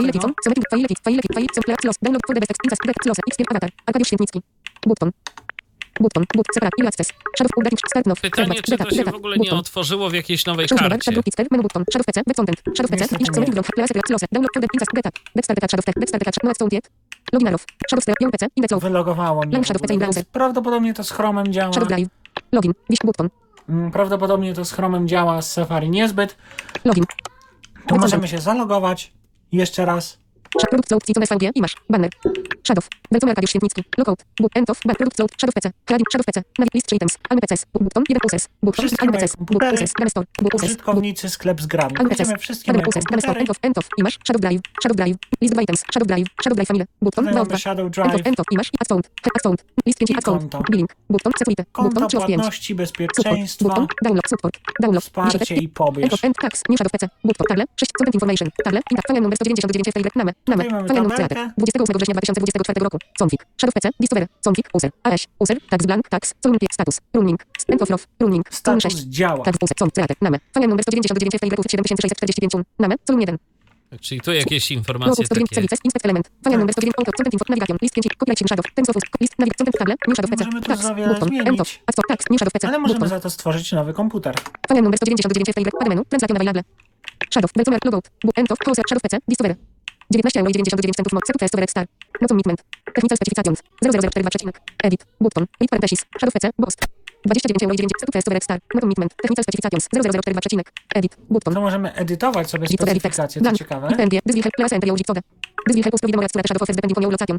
Download for the best experience. X Avatar. Arkadiusz Świetnicki. Button. Separat. Ile access. Shadow Update. Start now. Pytanie, czy to się w ogóle nie otworzyło w jakiejś nowej karcie. Shadow Pixel. Menu button. Shadow PC. Web content. Shadow PC. Niestety Iść nie. Sometic Ground. Class. Close. Download for the insert. Data. Dexter Data. Shadow Tech. Dexter Data. No Stone Diet. Loginarow. Shadow Stereo. PC. Index Low. Wylogowało mnie. Launch w Shadow ogóle, PC in więc browser. Prawdopodobnie to z Chromem działa. Shadow Drive. Login. Wiś button. Prawdopodobnie to z Chromem działa, z Safari niezbyt. Login. Tu możemy się zalogować. Jeszcze raz. Produkt Cloud. Cicon SVG. Imasz. Banner. Shadow. Welcome Arkadiusz Świetnicki. Lookout. Boot. End of. Back. Produkt Cloud. Shadow PC. Cladding. Shadow PC. Navig list items. Almy PCS. Button. 1 uses. Button. Wszystkie Almy moje PCS. Boot komputery. uses. Game Store. Boot uses. Użytkownicy sklep z grami. Almy PCS. Będziemy wszystkie Game moje uses. Game Store. komputery. End of. Imasz. Shadow Drive. List 2 items. Shadow Drive. Family. Button. Tutaj mamy Dwa. Shadow End Drive. of. Imasz. Add found. List 5. I Add found. konto. Billing. Button. Security. Konto, Button. 3 of 5. płatności, Support. bezpieczeństwa, Button. Download. Support. Download. wsparcie i pobierz. End of. End tax. New Shadow PC. Button. Table. 6. Content information. Table. Intact. File numer 199. File. Name. Tutaj mamy File numer tabelkę. 28 września 2024 roku. Config. Shadow PC. Discover. Config. User. AS. User. Tax blank. Tax. Column. Status. Running. End of row. Running. Column Status 6. działa. Tak. User. Config. Name. File numer 199. File. 7645. Name. Column 1. Czyli tu jakieś Logo informacje 109. takie. Inspect element. File numer 109. Auto. Content info. Navigation. List 5. Copyright Shadow. Terms of use. List. Navigation. Content. Table. New Shadow PC. Możemy tu Tax. za wiele Button. zmienić. End of. Add for. Tax. New Shadow PC. Ale możemy Button. za to stworzyć nowy komputer. File numer 199. File. Pad menu. Translation available. Shadow. Welcome. Logout. Boot. End of. Close. Shadow PC. Discover. 19,99 €. Mod. Set to Storage Star. No commitment. Technical specifications. 00042. Edit. Button. Read parenthesis. Shadow PC. Ghost. 29,99 €. Set to Storage Star. No commitment. Technical specifications. 00042. Edit. Button. To możemy edytować sobie Edit. specyfikacje, co Blank. ciekawe. PNG. This will help class enter your zip code. This will help us provide more accurate shadow offers depending on your location.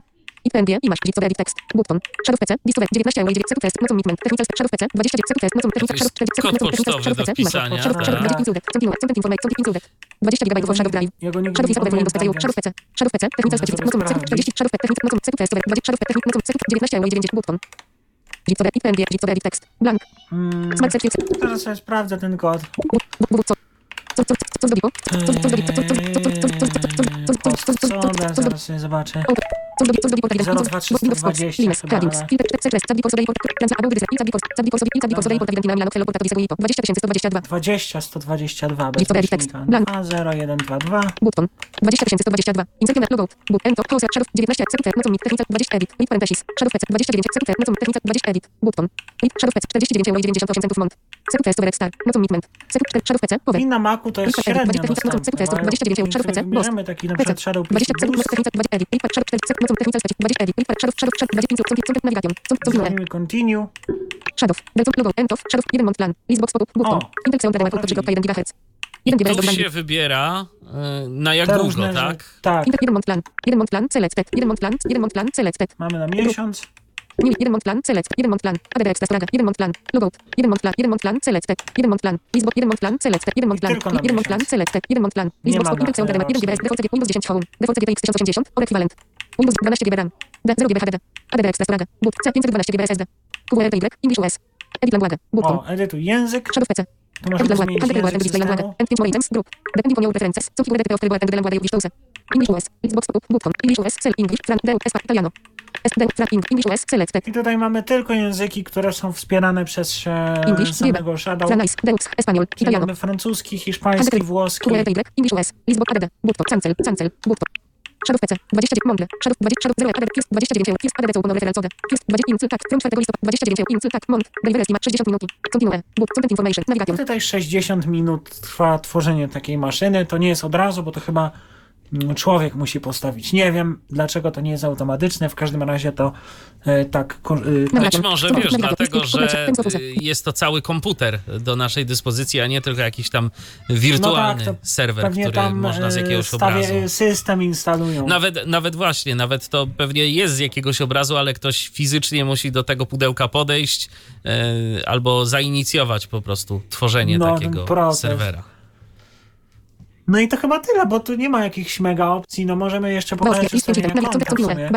IPNG, imasz, git, tekst, button, Shadow PC, diskowe, 19 euro, 9 test, nocą mitment, technical, Shadow PC, 20 test, nocą technical, Shadow PC, kod pocztowy do wpisania. included, 20 GB Shadow Drive, Shadow Face Overwhelming Dostaję, Shadow PC, technical specific, nocą 40, Shadow technical, nocą test, 20 Shadow technical, nocą 19 euro, 9 button, git, IPNG, git, tekst, blank, smart search, Teraz sobie sprawdzę ten kod. co zrobiło? Zaraz sobie zobaczę. Co zrobiło? 02320 chyba, ale... 20122 bez myślnika. 20122. Button 20122. Insertion logout. Enter pause Shadow 19 sekund nocą technical 20 edit. Read parenthesis. Shadow PC 29 sekund nocą technical 20 edit. Button. Shadow PC 49,98 cent mont. Sekund test over star. Nocą mitment. Sekund Shadow PC. Power. I na Macu to jest średnio dostępne. 29 Shadow PC. Wybieramy taki na przykład Shadow 20 PC sekund Boost. technical 20 edit. Read Shadow 40 sekund nocą technical 20 edit. Shadow 25 navigation. Zrobimy continue. Shadow. Logo. End of. Shadow 1 mont plan. Listbox pop-up. Button. Intel Xeon Radar 3.1 GHz. I tu się wybiera na jak Te długo, różne, tak? Tak. Intel 1 mont plan. Selected. 1 mont plan. Selected. Mamy na miesiąc. 1 mont plan. Select. 1 mont plan. ADB Extra Spraga. 1 mont plan. Logout. 1 mont plan. Selected. 1 mont plan. Listbox 1 mont plan. Selected. 1 mont plan. Tylko na 1 mont plan. miesiąc. Selected. 1 mont plan. Nie Listbox ma Intel Xeon na Radar 1 GBS. Default CD Windows 10 Home. Default GTX 1080. Or equivalent. Windows 12 GB RAM. D0 GB HDD. ADB Extra Spraga. Boot C 512 GB SSD. QWERTY. English OS. Edit language. Button. O, edytuj język. Shadow PC. Tu możemy zmienić język systemu. Group. Depending on your preferences. So keyword of the word and the language you choose. English OS. Xbox pop-up. Button. English OS. Cell English. Fran. Deus. Espa. Italiano. English OS. Selected. I tutaj mamy tylko języki, które są wspierane przez samego Shadow. Franais. Deus. Espanol. Czyli Italiano. mamy francuski, hiszpański, włoski. QWERTY. English OS. Listbox ADD. Button. Cancel. Button. Shadow PC. 29 Mongle. Shadow 0 ADD. 29 Kist ADD. Open referral code. Kist 20 Incl. Tak. From 4 listopada. 29 Incl. Tak. Mont. Delivery ma 60 minut. Continue. Boot. Content information. Navigation. Tutaj 60 minut trwa tworzenie takiej maszyny. To nie jest od razu, bo to chyba człowiek musi postawić. Nie wiem, dlaczego to nie jest automatyczne. W każdym razie to tak... Być może, wiesz, dlatego, że jest to cały komputer do naszej dyspozycji, a nie tylko jakiś tam wirtualny serwer, który tam można z jakiegoś obrazu. System instalują. Nawet właśnie, nawet to pewnie jest z jakiegoś obrazu, ale ktoś fizycznie musi do tego pudełka podejść albo zainicjować po prostu tworzenie takiego serwera. No i to chyba tyle, bo tu nie ma jakichś mega opcji. No możemy jeszcze pokazać ustawienia konta w sumie.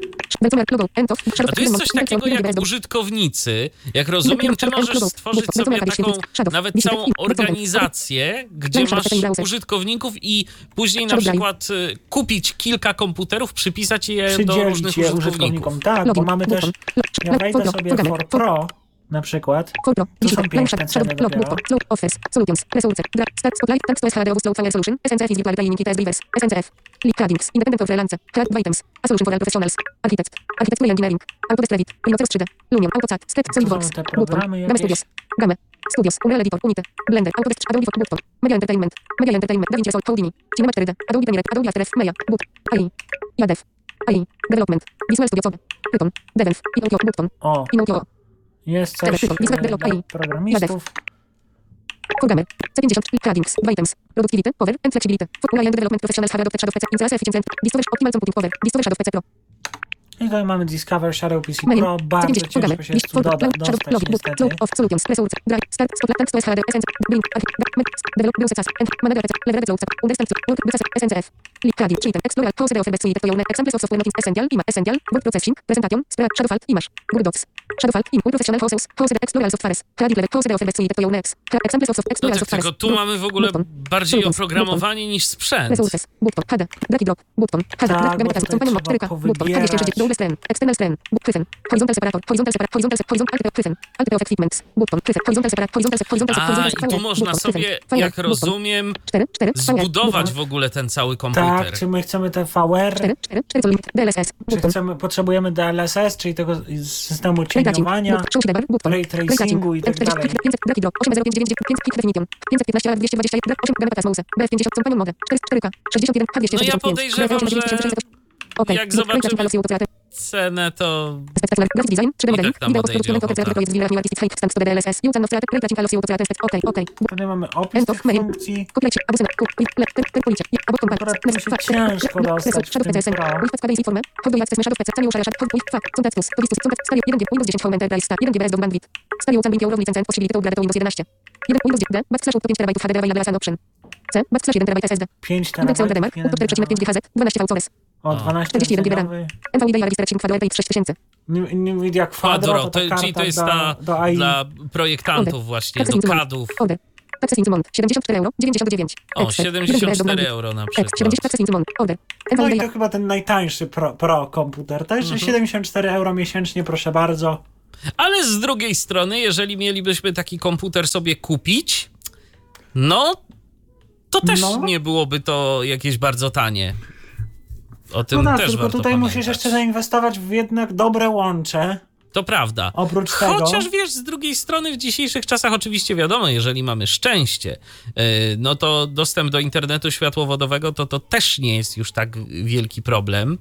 A tu jest coś takiego jak użytkownicy. Jak rozumiem, ty możesz stworzyć sobie taką nawet całą organizację, gdzie masz użytkowników i później na przykład kupić kilka komputerów, przypisać je do różnych użytkowników. Tak, bo mamy też, ja wejdę sobie for Pro na przykład. Tu są piękne ceny dopiero. Offers, Solutions, Resource, Start, Spotlight, Thanks to SHD Slow Fire Solution, SNCF is Virtual Training TS Drivers, SNCF, Lead Plugins, Independent of Freelance, Cloud Items, A Solution for All Professionals, Architecture Engineering, Autodesk Revit, Rhinoceros 3D, Lumion, AutoCAD, Step, SolidWorks, Button, Game Studios, Unreal Editor, Unity, Blender, Autodesk, Adobe Button, Media Entertainment, DaVinci Resolve, Houdini, Cinema 4D, Adobe Premiere, Adobe After Effects, Maya, Boot, AI, Yadev, AI, Development, Visual Studio Code, Python, Develop, Button, Inaudio. Jest coś dla programistów. Programmer. C50. Plugins. Items. Productivity. Power. And flexibility. Formula and Development Professionals Shadow PC. Installacja Efficient. Discover Optimal Computing Power. Discover Shadow PC Pro. I tutaj mamy Discover Shadow PC Pro. Bardzo ciężko się jest tu dostać niestety. Solutions. Resource. Drive. Start. Spotlight. Thanks to SHD. SNC. Blink. Develop. Build Success. And Manager PC. Level Results. Understand. Work. SNCF. Lead Plugin. Cheater. Explore. Close the offer best suite. Examples of software not essential. Essential. Word processing. Presentation. Spread. Shadowfall. Image. Google Docs. Shadowfall. Professional Houses. House the Explorer Softwares. Credit level. Close the offer best suite. Examples of Explorer Softwares. Tylko tu mamy w ogóle bardziej oprogramowanie niż sprzęt. Resources. Button. HD. Drag i drop. Button. HD. Tak, bo tutaj trzeba powybierać. Double screen. External screen. Pryfen. Horizontal separator. Horizontal pryfen. Alt of figments. Button. Pryfen. Horizontal separator. I tu można sobie, jak rozumiem, zbudować w ogóle ten cały komputer. Tak, czy my chcemy te VR, DLSS. czy potrzebujemy DLSS, czyli tego systemu cieniowania, ray tracingu i tak dalej. 4K. No ja podejrzewam, że jak zobaczymy cenę, to Spektakular. Graphic design. 3D i modeli. tak tam Wideo odejdzie post-produkcyjne ochota. to jest Villa Artistic Hike Stand 100 DLSS. Use and Play Placing Allows you to test. Okej. Tutaj mamy opis End of tych mail. funkcji. Copyright. Abusena. Policie. Abot kompat. Akurat musi ciężko dostać w tym Pro. With Pascal formę. Hot do access Shadow PC. Cami uszara Shadow. With Fact. Contact Plus. To jest Contact. Stary 1G. Windows 10 Home Enterprise. Star 1G bez dom bandwidth. Stary ucan bill euro licencję possibility to upgrade to Windows 11. 1 Windows D. Backslash 5 TB HDD available as an option. C. Backslash 1 TB SSD. 5 Indexon terabajtów, DDMAR. 4,5 GHz. 12 VCORES. O, 12 41 GB RAM. rdzenowy. NVIDIA Registration Quadro RTX 6000. Nvidia Quadro, Quadro, to ta czyli to karta jest ta do AI. dla projektantów właśnie, do CAD-ów. Order. Access Inzumon. 74 euro. 99. O, Excel. 74 euro na przykład. 70 Access Inzumon. Order. No i NVIDIA. to chyba ten najtańszy pro komputer. Także 74 euro miesięcznie, proszę bardzo. Ale z drugiej strony, jeżeli mielibyśmy taki komputer sobie kupić, no to też No. nie byłoby to jakieś bardzo tanie. O tym No tak, też tylko warto tutaj pamiętać. musisz jeszcze zainwestować w jednak dobre łącze. To prawda. Oprócz tego. Chociaż wiesz, z drugiej strony w dzisiejszych czasach oczywiście wiadomo, jeżeli mamy szczęście, no to dostęp do internetu światłowodowego to też nie jest już tak wielki problem.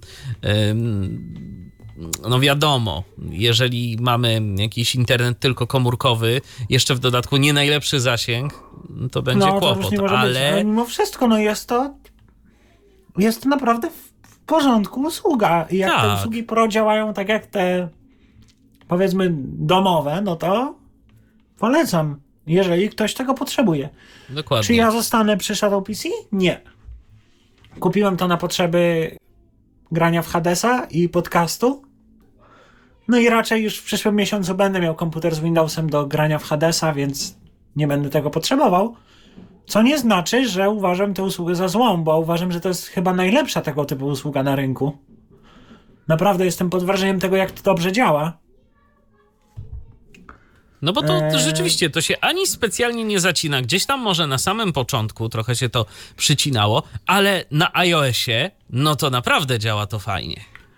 No wiadomo, jeżeli mamy jakiś internet tylko komórkowy, jeszcze w dodatku nie najlepszy zasięg, to będzie No, to już kłopot, nie może być. ale Ale mimo wszystko, no jest to naprawdę w porządku usługa. I jak te Tak. usługi pro działają tak jak te, powiedzmy, domowe, no to polecam, jeżeli ktoś tego potrzebuje. dokładnie. Czy ja zostanę przy Shadow PC? Nie. Kupiłem to na potrzeby grania w Hadesa i podcastu. No i raczej już w przyszłym miesiącu będę miał komputer z Windowsem do grania w Hadesa, więc nie będę tego potrzebował. Co nie znaczy, że uważam tę usługę za złą, bo uważam, że to jest chyba najlepsza tego typu usługa na rynku. Naprawdę jestem pod wrażeniem tego, jak to dobrze działa. No bo to rzeczywiście, to się ani specjalnie nie zacina. Gdzieś tam może na samym początku trochę się to przycinało, ale na iOSie, no to naprawdę działa to fajnie.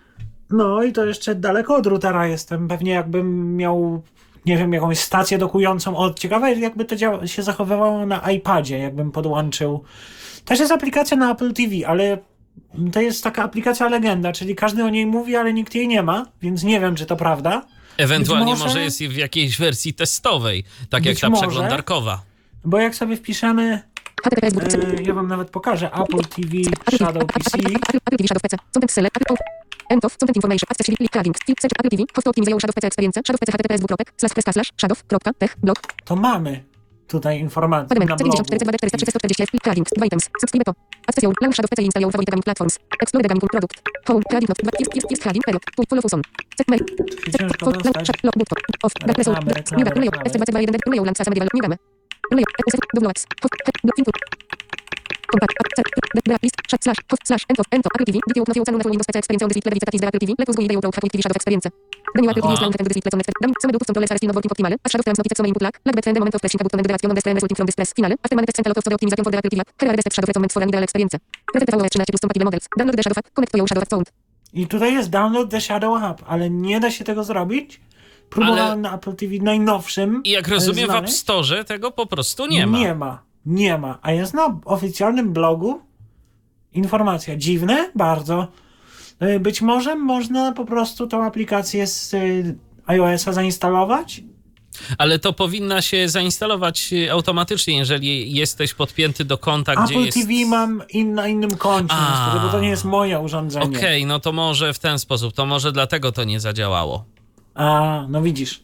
No i to jeszcze daleko od routera jestem. Pewnie jakbym miał, nie wiem, jakąś stację dokującą. O, ciekawe jakby to się zachowywało na iPadzie, jakbym podłączył. Też jest aplikacja na Apple TV, ale to jest taka aplikacja legenda, czyli każdy o niej mówi, ale nikt jej nie ma, więc nie wiem, czy to prawda. Ewentualnie Być może jest w jakiejś wersji testowej, tak jak Być ta może. przeglądarkowa. Bo jak sobie wpiszemy, HTTPS. ja wam nawet pokażę, Apple TV Shadow PC. Apple TV Shadow PC. Content Select. End of. Content Information. Accessibility. Plugins. Search Apple TV. Host optimizują Shadow PC Experience. Shadow PC HTTPS Shadow.tech. Blog. To mamy tutaj informacje Element. na blogu. C94 440 Plugins. 2 items. Subscribe to. Access your Launch Shadow PC install favorite gaming platforms. Explore the gaming product. Home. Plugin. Not. Plugin. Error. Follow Fuson. Set mail. Ciężko dostać. Log. Book. Off. Backslash. Reklamy. S22 Ruleją Lansa Medieval. Nie damy. Ruleją. Downloads. Block. Input. Kontakt. Blacklist. Slash. End of. Apple TV. Video upload ocenu na Windows PC Experience on the Level Apple TV. Let us go idea about TV Shadow Experience. The new Apple TV is launched and the display on Netflix. Some do control as working optimale. As Shadow transmit some input lag. Lag between the moment of pressing a button and the reaction on the screen resulting from this press. Finale. After manifest central of the optimization for the Apple TV. Here are the steps Shadow recommends for an ideal experience. Present TVOS 13 plus compatible models. Download the Shadow app. Connect to your Shadow account. I tutaj jest download the Shadow App, ale nie da się tego zrobić. Próbowałem Ale- na Apple TV najnowszym. I jak rozumiem, w App znaleźć. Store tego po prostu nie ma. Nie ma. A jest na oficjalnym blogu informacja. Dziwne? Bardzo. Być może można po prostu tą aplikację z iOS-a zainstalować? Ale to powinna się zainstalować automatycznie, jeżeli jesteś podpięty do konta, gdzie Apple jest... TV mam na innym koncie, niestety, bo to nie jest moje urządzenie. Okej, no to może w ten sposób, to może dlatego to nie zadziałało. A, no widzisz.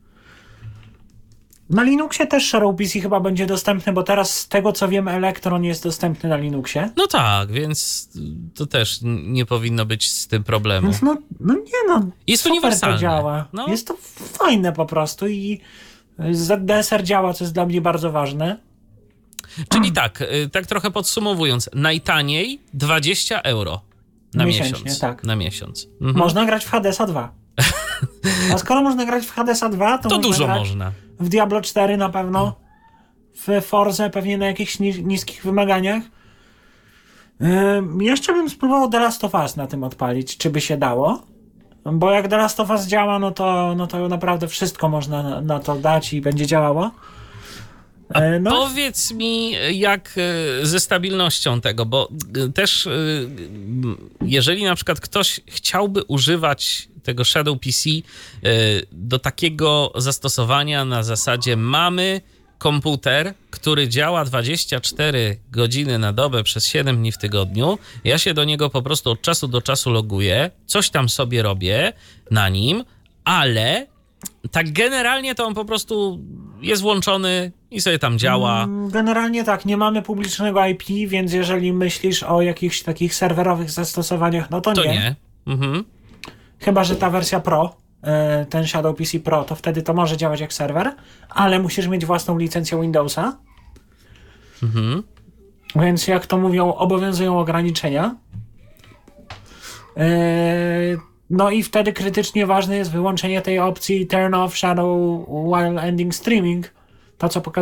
Na Linuxie też Shadow PC chyba będzie dostępny, bo teraz z tego co wiem Electron jest dostępny na Linuxie. No tak, więc to też nie powinno być z tym problemu. Więc no, Jest super uniwersalne. to działa. No. Jest to fajne po prostu i ZDSR działa, co jest dla mnie bardzo ważne. Czyli tak trochę podsumowując, najtaniej 20 euro na Miesięcznie, miesiąc. tak. Na miesiąc. Mhm. Można grać w Hadesa 2. A skoro można grać w Hadesa 2, to To można dużo grać można. w Diablo 4 na pewno, w Forze pewnie na jakichś niskich wymaganiach. Jeszcze bym spróbował The Last of Us na tym odpalić, czy by się dało. Bo jak The Last of Us działa, no to naprawdę wszystko można na to dać i będzie działało. No. Powiedz mi, jak ze stabilnością tego, bo też jeżeli na przykład ktoś chciałby używać tego Shadow PC do takiego zastosowania na zasadzie mamy komputer, który działa 24 godziny na dobę przez 7 dni w tygodniu, ja się do niego po prostu od czasu do czasu loguję, coś tam sobie robię na nim, ale tak generalnie to on po prostu jest włączony i sobie tam działa. Generalnie tak, nie mamy publicznego IP, więc jeżeli myślisz o jakichś takich serwerowych zastosowaniach, no to nie. To nie. Mhm. Chyba że ta wersja Pro, ten Shadow PC Pro, to wtedy to może działać jak serwer, ale musisz mieć własną licencję Windowsa. Mhm. Więc jak to mówią, obowiązują ograniczenia. No i wtedy krytycznie ważne jest wyłączenie tej opcji turn off shadow while ending streaming. To, co pokazuje